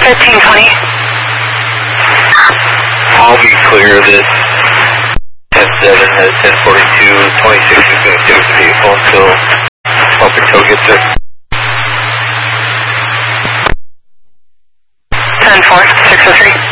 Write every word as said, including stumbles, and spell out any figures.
fifteen twenty. I'll be clear. This ten seven has ten forty-two. twenty-six is going to stay with the vehicle until Pump and Tow gets there. ten four, six oh three.